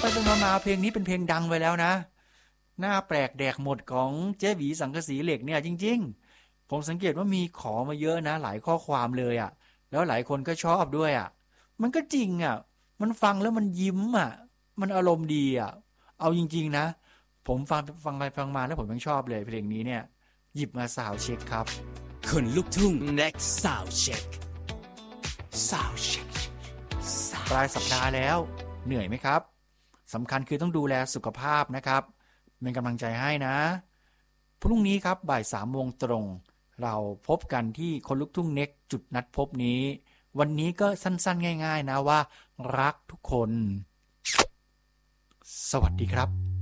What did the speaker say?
ไปมาเพลงนี้เป็นเพลงดังไปแล้วนะหน้าแปลกแดกหมดของเจ๊หวีสังกะสีเหล็กเนี่ยจริงๆผมสังเกตว่ามีขอมาเยอะนะหลายข้อความเลยอ่ะแล้วหลายคนก็ชอบด้วยอ่ะมันก็จริงอ่ะมันฟังแล้วมันยิ้มอ่ะมันอารมณ์ดีอ่ะเอาจริงๆนะผมฟังไปฟังมาแล้วผมยังชอบเลยเพลงนี้เนี่ยหยิบมาซาวด์เช็คครับคนลูกทุ่ง next sound check sound check ปลายสัปดาห์แล้วเหนื่อยไหมครับสำคัญคือต้องดูแลสุขภาพนะครับเป็นกำลังใจให้นะพรุ่งนี้ครับบ่าย 3 โมงตรงเราพบกันที่คนลุกทุ่งเน็กจุดนัดพบนี้วันนี้ก็สั้นๆง่ายๆนะว่ารักทุกคนสวัสดีครับ